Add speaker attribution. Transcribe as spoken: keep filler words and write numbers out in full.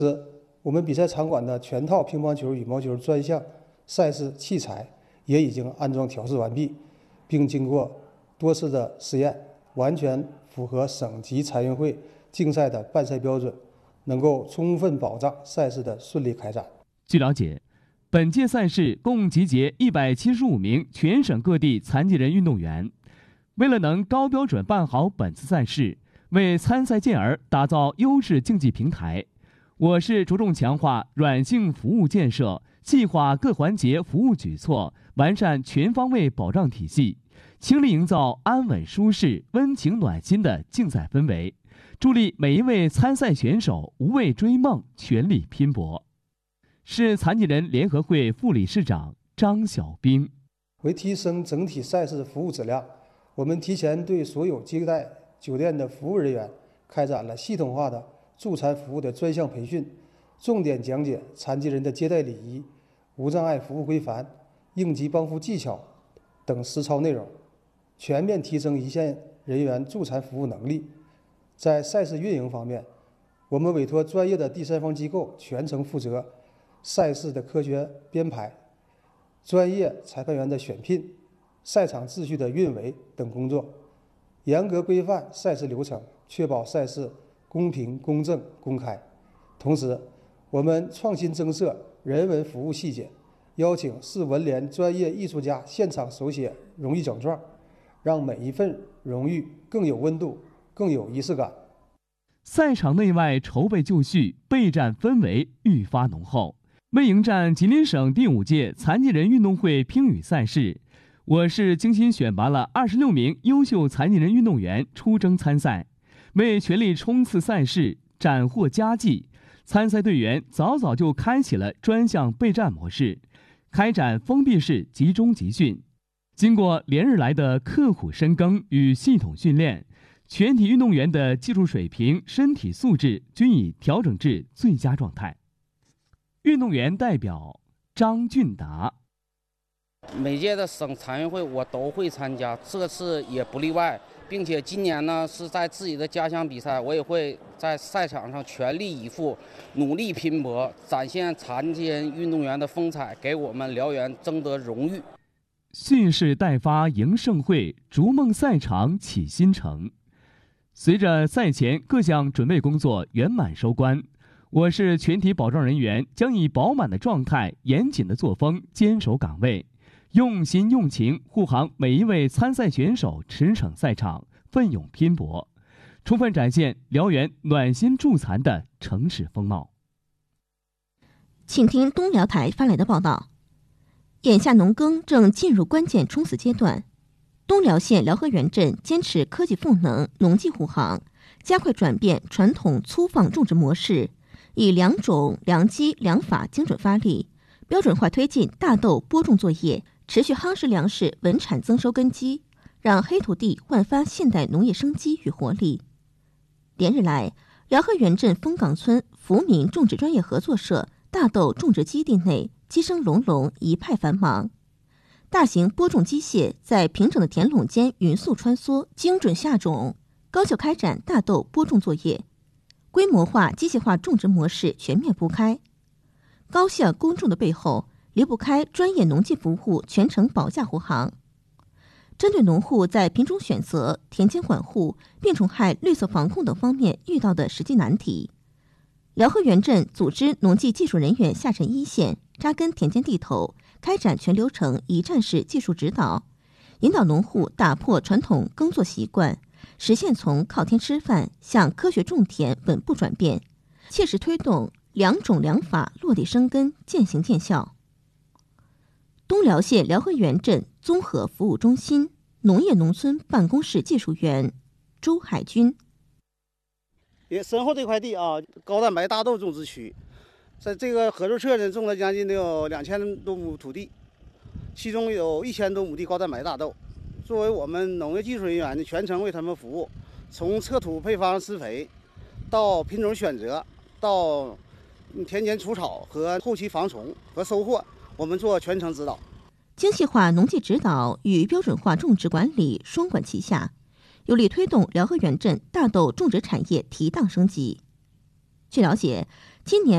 Speaker 1: 我们比赛场馆的全套乒乓球、羽毛球专项赛事器材也已经安装调试完毕，并经过多次的试验，完全符合省级残运会竞赛的办赛标准，能够充分保障赛事的顺利开展。
Speaker 2: 据了解，本届赛事共集结一百七十五名全省各地残疾人运动员。为了能高标准办好本次赛事，为参赛健儿打造优质竞技平台，我市着重强化软性服务建设，细化各环节服务举措，完善全方位保障体系，倾力营造安稳舒适、温情暖心的竞赛氛围，助力每一位参赛选手无畏追梦，全力拼搏。市残疾人联合会副理事长张小兵：
Speaker 1: 为提升整体赛事服务质量，我们提前对所有接待酒店的服务人员开展了系统化的助残服务的专项培训，重点讲解残疾人的接待礼仪、无障碍服务规范、应急帮扶技巧等实操内容，全面提升一线人员助残服务能力。在赛事运营方面，我们委托专业的第三方机构全程负责赛事的科学编排、专业裁判员的选聘、赛场秩序的运维等工作，严格规范赛事流程，确保赛事公平、公正、公开。同时，我们创新增设人文服务细节，邀请市文联专业艺术家现场手写荣誉奖状，让每一份荣誉更有温度、更有仪式感。
Speaker 2: 赛场内外筹备就绪，备战氛围愈发浓厚。为迎战吉林省第五届残疾人运动会乒羽赛事，我市精心选拔了二十六名优秀残疾人运动员出征参赛。为全力冲刺赛事，斩获佳绩，参赛队员早早就开启了专项备战模式，开展封闭式集中集训。经过连日来的刻苦深耕与系统训练，全体运动员的技术水平、身体素质均已调整至最佳状态。运动员代表张俊达：
Speaker 3: 每届的省残运会我都会参加，这次也不例外，并且今年呢是在自己的家乡比赛，我也会在赛场上全力以赴，努力拼搏，展现残疾人运动员的风采，给我们辽源争得荣誉。
Speaker 2: 蓄势待发迎盛会，逐梦赛场启新程。随着赛前各项准备工作圆满收官，我市全体保障人员将以饱满的状态、严谨的作风坚守岗位，用心用情护航每一位参赛选手驰骋赛场，奋勇拼搏，充分展现辽源暖心助残的城市风貌。
Speaker 4: 请听东辽台发来的报道。眼下农耕正进入关键冲刺阶段，东辽县辽河源镇坚持科技赋能、农技护航，加快转变传统粗放种植模式，以良种、良机、良法精准发力，标准化推进大豆播种作业，持续夯实粮食稳产增收根基，让黑土地焕发现代农业生机与活力。连日来，辽河源镇枫岗村福民种植专业合作社大豆种植基地内鸡声隆隆，一派繁忙。大型播种机械在平整的田垄间匀速穿梭，精准下种，高效开展大豆播种作业。规模化、机械化种植模式全面铺开。高效耕种的背后，离不开专业农技服务全程保驾护航。针对农户在品种选择、田间管护、病虫害、绿色防控等方面遇到的实际难题，辽河源镇组织农技技术人员下沉一线，扎根田间地头，开展全流程一站式技术指导，引导农户打破传统耕作习惯，实现从靠天吃饭向科学种田稳步转变，切实推动良种良法落地生根，渐行渐效。东辽县辽河源镇综合服务中心农业农村办公室技术员周海军：
Speaker 5: 也身后这块地啊，高蛋白大豆种植区，在这个合作社呢种了将近得有两千多亩土地，其中有一千多亩地高蛋白大豆。作为我们农业技术人员呢，全程为他们服务，从测土配方施肥，到品种选择，到田间除草和后期防虫和收获，我们做全程指导。
Speaker 4: 精细化农技指导与标准化种植管理双管齐下，有力推动辽河源镇大豆种植产业提档升级。据了解，今年